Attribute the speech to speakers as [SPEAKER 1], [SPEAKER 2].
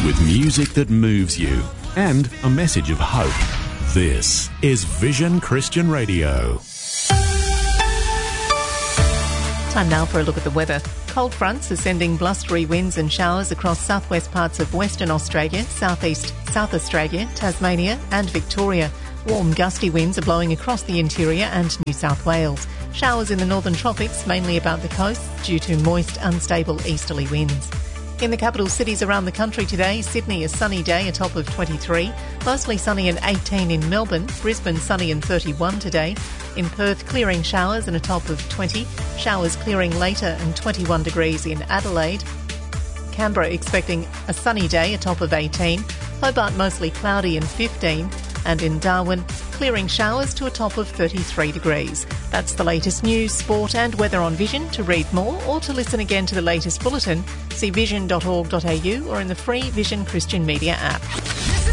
[SPEAKER 1] with music that moves you and a message of hope. This is Vision Christian Radio.
[SPEAKER 2] Time now for a look at the weather. Cold fronts are sending blustery winds and showers across southwest parts of Western Australia, southeast South Australia, Tasmania and Victoria. Warm gusty winds are blowing across the interior and New South Wales. Showers in the northern tropics, mainly about the coast, due to moist, unstable easterly winds. In the capital cities around the country today, Sydney a sunny day, a top of 23, mostly sunny and 18 in Melbourne, Brisbane sunny and 31 today, in Perth clearing showers and a top of 20, showers clearing later and 21 degrees in Adelaide, Canberra expecting a sunny day, a top of 18, Hobart mostly cloudy and 15, and in Darwin, clearing showers to a top of 33 degrees. That's the latest news, sport and weather on Vision. To read more or to listen again to the latest bulletin, see vision.org.au or in the free Vision Christian Media app.